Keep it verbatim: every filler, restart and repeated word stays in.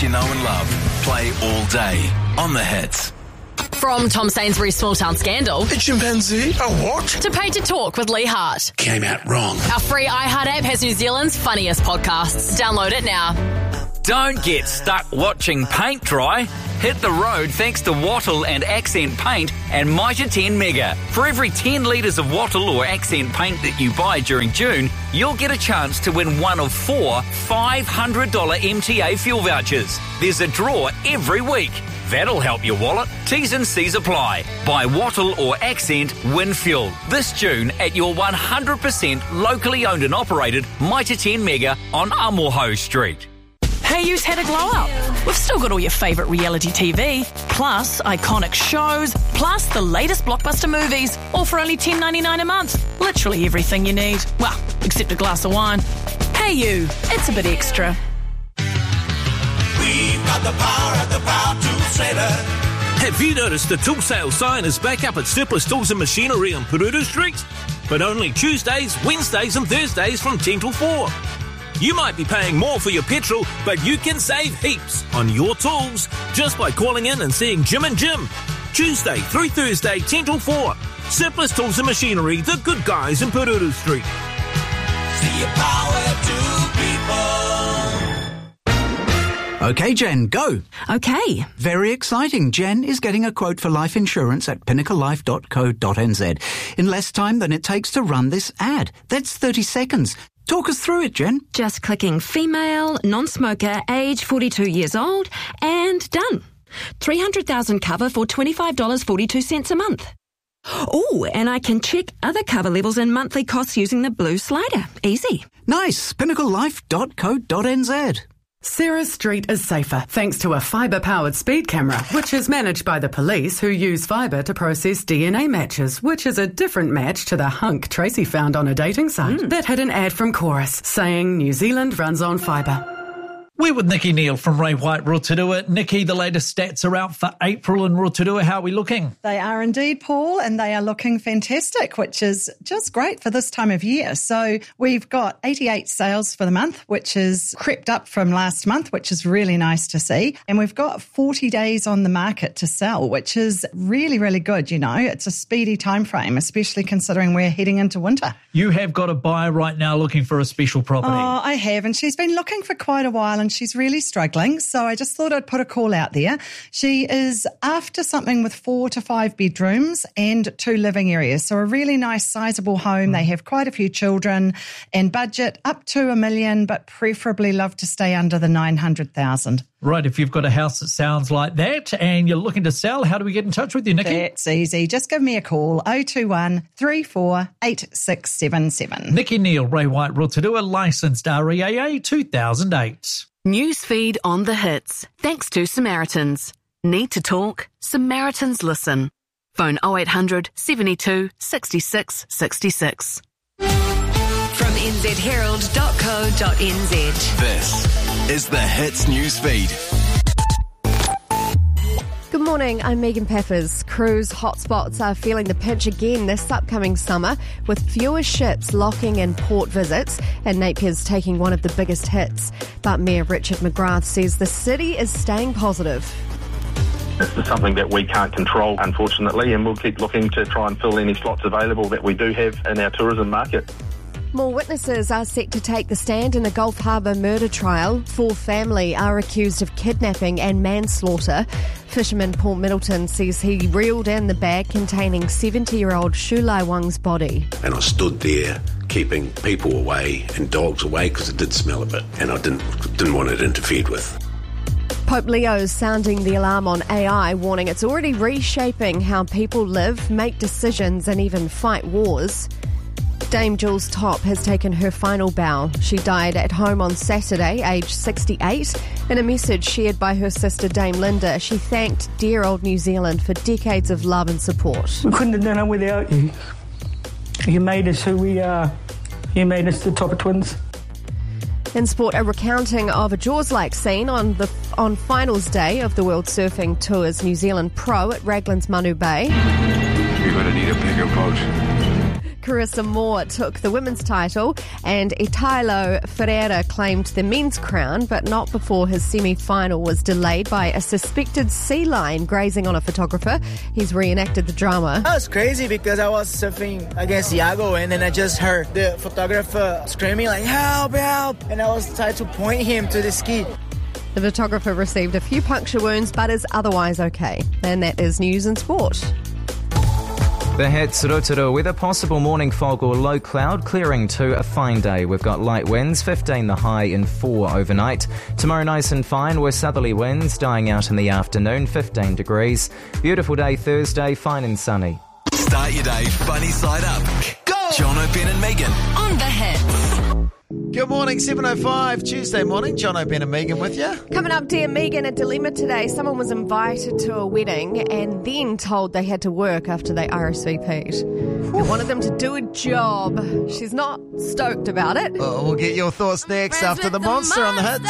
hits you know and love. Play all day on the hits. From Tom Sainsbury's Small Town Scandal. A chimpanzee? A what? To Paid to Talk with Lee Hart. Came out wrong. Our free iHeart app has New Zealand's funniest podcasts. Download it now. Don't get stuck watching paint dry. Hit the road thanks to Wattle and Accent Paint and Mitre ten Mega. For every ten litres of Wattle or Accent Paint that you buy during June, you'll get a chance to win one of four five hundred dollars M T A fuel vouchers. There's a draw every week. That'll help your wallet. T's and C's apply. Buy Wattle or Accent, win fuel. This June at your one hundred percent locally owned and operated Mitre ten Mega on Amoho Street. Hey You's had a glow up. We've still got all your favourite reality T V, plus iconic shows, plus the latest blockbuster movies, all for only ten dollars ninety-nine a month. Literally everything you need. Well, except a glass of wine. Hey You, it's a bit extra. We've got the power of the power tool trader. Have you noticed the tool sale sign is back up at Surplus Tools and Machinery on Purutu Street? But only Tuesdays, Wednesdays and Thursdays from ten till four. You might be paying more for your petrol, but you can save heaps on your tools just by calling in and seeing Jim and Jim. Tuesday through Thursday, ten till four. Surplus Tools and Machinery, the good guys in Purutu Street. See your power to people. OK, Jen, go. OK. Very exciting. Jen is getting a quote for life insurance at pinnacle life dot co dot n z in less time than it takes to run this ad. That's thirty seconds. Talk us through it, Jen. Just clicking female, non-smoker, age forty-two years old, and done. three hundred thousand cover for twenty-five dollars forty-two a month. Oh, and I can check other cover levels and monthly costs using the blue slider. Easy. Nice. pinnacle life dot co dot n z. Sarah Street is safer thanks to a fibre-powered speed camera, which is managed by the police, who use fibre to process D N A matches, which is a different match to the hunk Tracy found on a dating site. Mm. That had an ad from Chorus saying New Zealand runs on fibre. We're with Nikki Neal from Ray White Rotorua. Nikki, the latest stats are out for April in Rotorua. How are we looking? They are indeed, Paul, and they are looking fantastic, which is just great for this time of year. So we've got eighty-eight sales for the month, which is crept up from last month, which is really nice to see. And we've got forty days on the market to sell, which is really, really good. You know, it's a speedy time frame, especially considering we're heading into winter. You have got a buyer right now looking for a special property. Oh, I have, and she's been looking for quite a while, and she's really struggling. So I just thought I'd put a call out there. She is after something with four to five bedrooms and two living areas. So a really nice, sizable home. Mm. They have quite a few children, and budget up to a million, but preferably love to stay under the nine hundred thousand. Right, if you've got a house that sounds like that and you're looking to sell, how do we get in touch with you, Nikki? That's easy. Just give me a call, oh two one, three four eight six seven seven. Nikki Neal, Ray White Rotorua, licensed R E A A two thousand eight. Newsfeed on the hits. Thanks to Samaritans. Need to talk? Samaritans listen. Phone oh eight hundred, seventy-two, sixty-six, sixty-six. From n z herald dot co dot n z. This is the Hits Newsfeed. Good morning, I'm Megan Paffers. Cruise hotspots are feeling the pinch again this upcoming summer, with fewer ships locking in port visits, and Napier's taking one of the biggest hits. But Mayor Richard McGrath says the city is staying positive. This is something that we can't control, unfortunately, and we'll keep looking to try and fill any slots available that we do have in our tourism market. More witnesses are set to take the stand in a Gulf Harbour murder trial. Four family are accused of kidnapping and manslaughter. Fisherman Paul Middleton says he reeled in the bag containing seventy-year-old Shu Lai Wang's body. And I stood there keeping people away and dogs away because it did smell a bit, and I didn't didn't want it interfered with. Pope Leo's sounding the alarm on A I, warning it's already reshaping how people live, make decisions and even fight wars. Dame Jules Topp has taken her final bow. She died at home on Saturday, aged sixty-eight. In a message shared by her sister Dame Linda, she thanked dear old New Zealand for decades of love and support. We couldn't have done it without you. You made us who we are. You made us the Topper twins. In sport, a recounting of a Jaws-like scene on the on finals day of the World Surfing Tour's New Zealand Pro at Raglan's Manu Bay. You're going to need a bigger boat. Carissa Moore took the women's title and Itailo Ferreira claimed the men's crown, but not before his semi-final was delayed by a suspected sea lion grazing on a photographer. He's reenacted the drama. That was crazy because I was surfing against Iago and then I just heard the photographer screaming like, help, help, and I was trying to point him to the ski. The photographer received a few puncture wounds but is otherwise okay. And that is news and sport. The Hits, Rotorua, with a possible morning fog or low cloud, clearing to a fine day. We've got light winds, fifteen the high and four overnight. Tomorrow nice and fine with southerly winds dying out in the afternoon, fifteen degrees. Beautiful day Thursday, fine and sunny. Start your day funny side up. Go! Jono, Ben and Megan. On The Hits. Good morning, seven oh five, Tuesday morning. Jono, Ben and Megan with you. Coming up, dear Megan, a dilemma today. Someone was invited to a wedding and then told they had to work after they R S V P'd. They wanted them to do a job. She's not stoked about it. Oh, we'll get your thoughts next after the monster on The Hits.